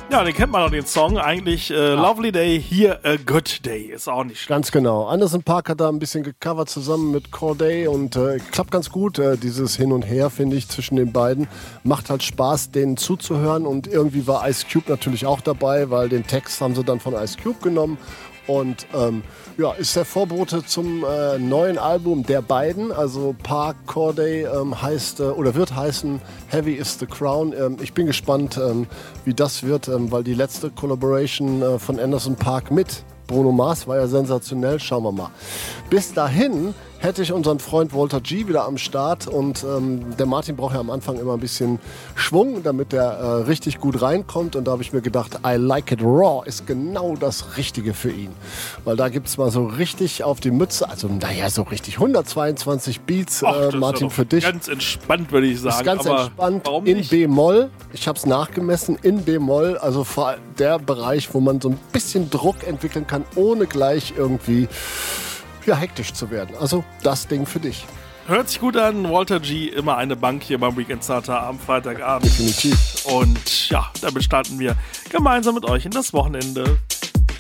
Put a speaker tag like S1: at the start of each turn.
S1: Ja, den kennt man auch, den Song. Eigentlich Lovely Day, Here a Good Day. Ist auch nicht schlecht.
S2: Ganz genau. Anderson .Paak hat da ein bisschen gecovert zusammen mit Corday und klappt ganz gut. Dieses Hin und Her, finde ich, zwischen den beiden. Macht halt Spaß, denen zuzuhören und irgendwie war Ice Cube natürlich auch dabei, weil den Text haben sie dann von Ice Cube genommen. Und ist der Vorbote zum neuen Album der beiden. Also Paak, Corday wird heißen Heavy is the Crown. Ich bin gespannt, wie das wird, weil die letzte Collaboration von Anderson .Paak mit Bruno Mars war ja sensationell. Schauen wir mal. Bis dahin hätte ich unseren Freund Walter G wieder am Start und der Martin braucht ja am Anfang immer ein bisschen Schwung, damit der richtig gut reinkommt und da habe ich mir gedacht, I Like It Raw ist genau das Richtige für ihn, weil da gibt es mal so richtig auf die Mütze, also so richtig 122 Beats, Martin, für dich.
S1: Ganz entspannt, würde ich sagen.
S2: Ist ganz entspannt in B-Moll, ich habe es nachgemessen, in B-Moll, also vor allem der Bereich, wo man so ein bisschen Druck entwickeln kann, ohne gleich irgendwie hektisch zu werden. Also das Ding für dich.
S1: Hört sich gut an. Walter G. immer eine Bank hier beim Weekend Starter am Freitagabend.
S2: Definitiv.
S1: Und ja, damit starten wir gemeinsam mit euch in das Wochenende.